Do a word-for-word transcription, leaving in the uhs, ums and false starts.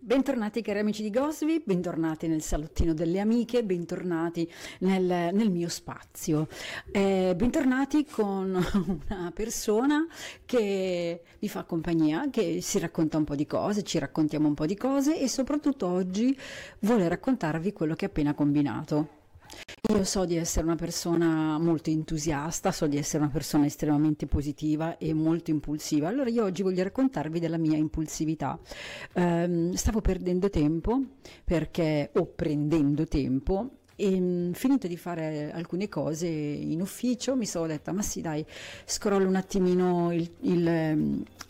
Bentornati cari amici di Gosvi, bentornati nel salottino delle amiche, bentornati nel, nel mio spazio, eh, bentornati con una persona che vi fa compagnia, che si racconta un po' di cose, ci raccontiamo un po' di cose e soprattutto oggi vuole raccontarvi quello che ha appena combinato. Io so di essere una persona molto entusiasta, so di essere una persona estremamente positiva e molto impulsiva. Allora io oggi voglio raccontarvi della mia impulsività. Ehm, stavo perdendo tempo perché, o prendendo tempo, e mh, finito di fare alcune cose in ufficio mi sono detta ma sì dai, scrollo un attimino il, il, ehm,